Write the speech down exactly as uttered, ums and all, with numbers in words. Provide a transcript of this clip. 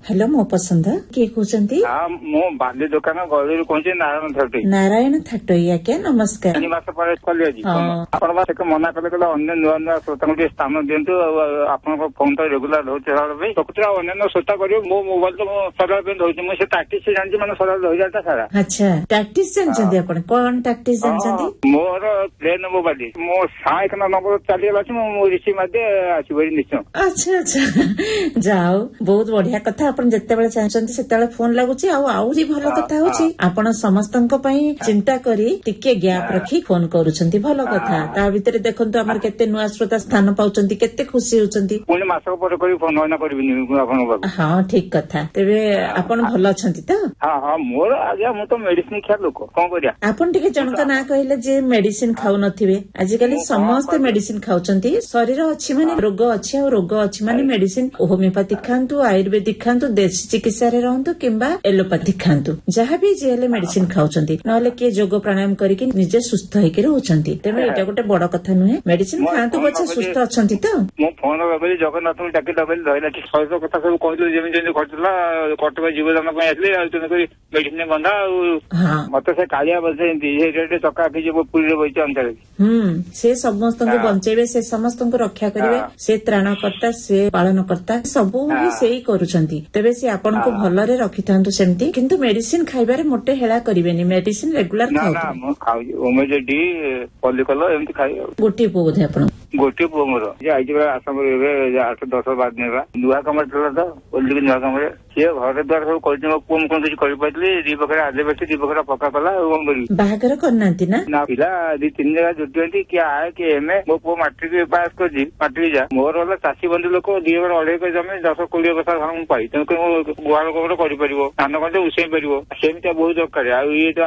Hello मो पसंद किए कहते हाँ मु बाली दुकान गलू कहे नारायण थाटोई नारायण थाटोई आज्ञा नमस्कार तीन मास पर कल आज आप मना कले कले अन्य नुआ नुआ श्रोता स्थान दिंतु आप फोन तो रेगुलर रोचे प्रकृति अन्य श्रोता कर मो मोबाइल तो सदाबले रोचे मुझे टाक्टिक्स जानी मैंने सदाबले हो जाता सारा। अच्छा टाक्टिक्स जानते आप कौन टाक्टिक्स जानते मोर प्लेन मोबाइल मो साइक नंबर चलीगला मो रिसीव मारे आसवे निश्चय। अच्छा अच्छा जाओ बहुत बढ़िया कथा आप जिते चाहते से फोन लगुच आउरी भल कथा हूँ आपण समस्त चिंता करी टिके गैप रखी फोन करुछंती भल कथा ता भीतर देखंतु हमर केते नुआ श्रोता स्थान पाउछंती केते खुशी होछंती पुणी मासक पर करी फोन होना करबिनी आपन बाबू। हां ठीक कथा तेबे आपण भल अछंती त। हां हां मोर आज्ञा मु तो मेडिसिन खा लोक कोन करिया आपण टिके जनका ना कहिले जे मेडिसिन खाउ नथिबे आजिकली समस्त मेडिसिन खाउछंती शरीर अछि माने रोग अछि आ रोग अछि माने मेडिसिन होमियोपैथिक खांतु आयुर्वेदिक खांतु देशी चिकित्सा रे रहंतु किंबा एलोपैथिक खांतु जहाँ भी जेले मेडिसिन खाउछंती नहले के योग प्राणायाम करके निजे सुस्थ होइके रहउछंती तेबे एटा गोटे बड़ कथा नुहे मेडिसिन खांतु बच्चा सुस्थ अछंती त। मो फोन बाबली जगन्नाथ डाकी दबेल धइला कि शरीर कथा सब कहलु जेमि जेमि खटला कटक जीवदान पय आसले आ तने करी मेडिसिन बंधा आ मते से कालिया बसे जे रेटे चका कि जे पुरी रे बइच अंतर हम से समस्त को बंचेबे से समस्त को रक्षा करिवे से त्राणकर्ता से पालनकर्ता सबो भी सेही करूछंती तेबे से आपन को भलरे रखिथांतु सेमती किंतु मेडिसिन खाइबारे मोटे हेला करिवेनी मेडिसिन रेगुलर खाउ ना ना खाउ ओमेजे डी पॉलिकल एमती खाइ गोटी पो बोधे आपण गोटी पो मोर जे आइबा आसाम रे आठ दस बाद नेबा नुआ कमर चला तो ओल्ली नुआ कमर से घर द्वार सब कइनो कोम कोन किछ करि पाइतली दी बखरा आले बेठी दी बखरा पक्का कला ओम बरी बाहागर करनांती ना ना पिला दी तीन जगह जुटंती कि आए कि एमे मो पो मैट्रिक पास कर जी मैट्रिक जा मोर वाला चासी बंधु लोक दी बार अढ़े को जमे दस कोड़े बसा हम पाई तेको गुआल कोर करि परिबो धान कंटे उसेई परिबो सेमिता बहुत दरकार आ ये